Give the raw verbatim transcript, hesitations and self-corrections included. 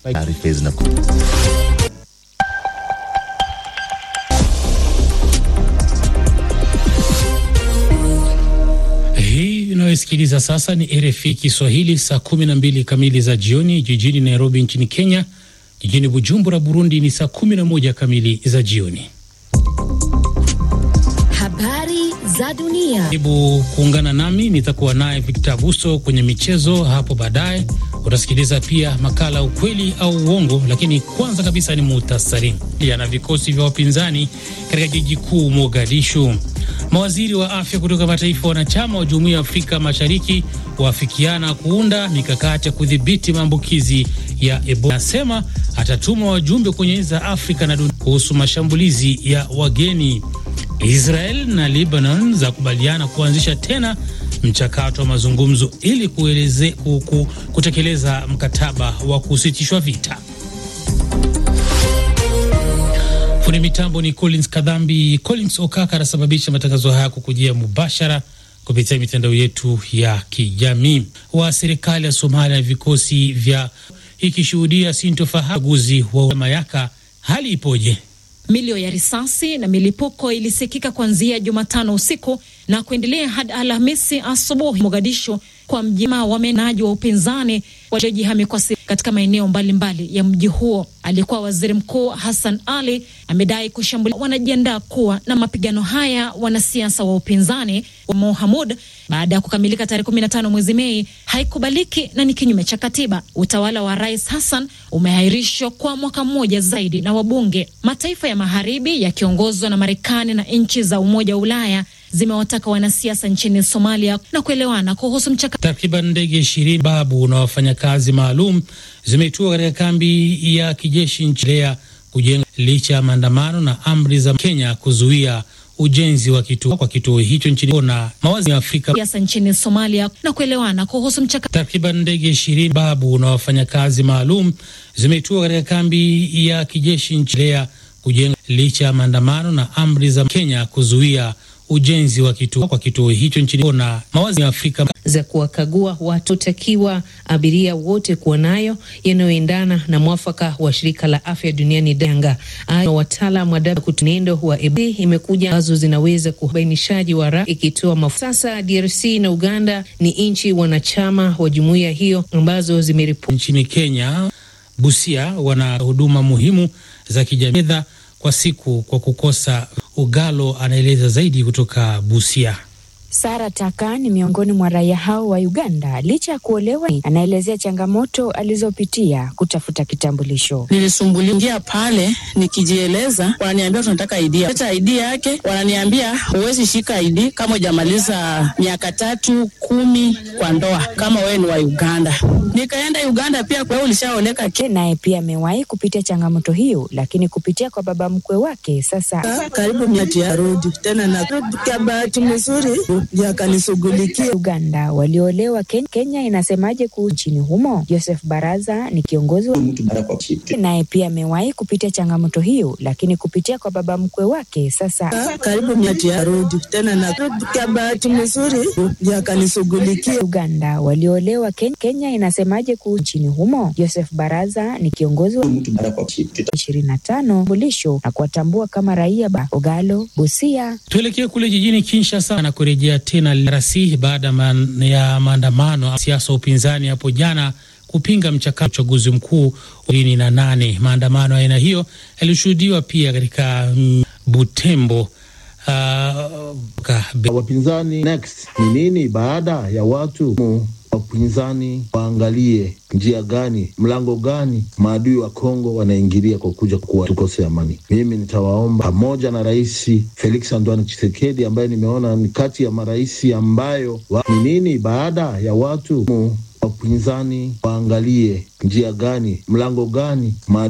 Hii unayosikiliza sasa ni R F I Kiswahili, saa kumi na mbili kamili za jioni jijini Nairobi nchini Kenya. Jijini Bujumbura Burundi ni saa kumi na moja kamili za jioni. Habari za dunia. Hebu kuungana nami, nitakuwa naye Victor Buso kwenye michezo hapo baadaye. Utasikiliza pia makala ukweli au uongo, lakini kwanza kabisa ni muhtasari. Yana vikosi vya wapinzani katika jiji kuu Mogadishu. Mawaziri wa afya kutoka mataifa wanachama wa Jumuiya ya Afrika Mashariki waafikiana kuunda mikakati ya kudhibiti maambukizi ya Ebola. Nasema atatuma wajumbe kwenye za Afrika na dunia kuhusu mashambulizi ya wageni. Israel na Lebanon za kubaliana kuanzisha tena mchakato wa mazungumzo ili kueleze kuku, kutekeleza mkataba wa kusitishwa vita. Fundi mitambo ni Collins Kadhambi. Collins Okaka anasababisha matangazo haya kukujia mubashara kupitia mitandao yetu ya kijamii. Wa serikali ya Somalia na vikosi vya ikishuhudia sintofahamu uchaguzi wa Mayaka, hali ipoje? Milio ya risasi na milipuko ilisikika kuanzia Jumatano usiku na kuendelea hadi Alhamisi asubuhi Mogadishu, kwa mjima wa menaji wa upinzani waliojihami kwa siri katika maeneo mbalimbali ya mji huo. Alikuwa waziri mkuu Hassan Ali amedai kushambulia wanajiandaa kuwa na mapigano haya wanasiasa wa upinzani wa Mohamud baada ya kukamilika tarehe kumi na tano mwezi Mei haikubaliki na ni kinyume cha katiba. Utawala wa Rais Hassan umehairishwa kwa mwaka mmoja zaidi na wabunge. Mataifa ya magharibi yakiongozwa na Marekani na nchi za Umoja wa Ulaya zimewataka wanasiasa nchini Somalia na kuelewana kuhusu mchakato. Takriban ndege ishirini babu na wafanyakazi maalum zimetua katika kambi ya kijeshi nchini kujenga licha ya maandamano na amri za Kenya kuzuia ujenzi wa kituo kwa kituo hicho nchini na mawaziri wa Afrika siasa nchini Somalia na kuelewana kuhusu mchakato. Takriban ndege ishirini babu na wafanyakazi maalum zimetua katika kambi ya kijeshi nchini kujenga licha ya maandamano na amri za Kenya kuzuia ujenzi wa kituo kwa kituo hicho nchini na mawaziri wa Afrika za kuwakagua watu takiwa abiria wote kuwa nayo yanayoendana na mwafaka wa shirika la afya duniani danga. Ayo wataalam wa kutunendo wa Ebola imekuja ambazo zinaweza kubainishaji wa ra ikitoa mafuta. Sasa D R C na Uganda ni nchi wanachama wa jumuiya hiyo ambazo zimeripoti. Nchini Kenya, Busia wana huduma muhimu za kijamii kwa siku kwa kukosa. Ugalo anaeleza zaidi kutoka Busia. Sara Taka ni miongoni mwa raia hao wa Uganda. Licha ya kuolewa, anaelezea changamoto alizopitia kutafuta kitambulisho. Nilisumbulia pale nikijieleza, wananiambia tunataka I D. Leta I D yake, wananiambia huwezi shika I D kama hujamaliza miaka tatu kumi kwa ndoa kama wewe ni wa Uganda. Nikaenda Uganda pia kwa ulishaoleka. Naye pia amewahi kupitia changamoto hiyo, lakini kupitia kwa baba mkwe wake sasa ha, karibu miaka ya rudi tena na kwa bahati nzuri ya kanisugulikia. Uganda waliolewa Kenya, Kenya inasemaje kuhusu nchini humo? Joseph Baraza ni kiongozi wa naye pia amewahi kupitia changamoto hiyo, lakini kupitia kwa baba mkwe wake sasa ha, karibu miaka ya rudi tena na kwa bahati nzuri ya kanisugulikia. Uganda waliolewa Kenya, Kenya inasemaje kuhusu nchini humo? Joseph Baraza ni kiongozi wa ishirini na tano bulisho na kuwatambua kama raia ba Ogalo Busia. Tuelekea kule jijini Kinshasa na kurejea tena D R C baada man, ya maandamano siasa upinzani hapo jana kupinga mchakato uchaguzi mkuu ishirini na nane. Maandamano aina hiyo yalishuhudiwa pia katika mm, Butembo. Uh, wapinzani next ni nini baada ya watu wapinzani waangalie njia gani, mlango gani maadui wa Kongo wanaingilia kwa kuja kuwa tukose amani. Mimi nitawaomba pamoja na Rais Felix Antoine Tshisekedi ambaye nimeona ni kati ya marais ambayo wa, ni nini baada ya watu wapinzani waangalie njia gani, mlango gani maadui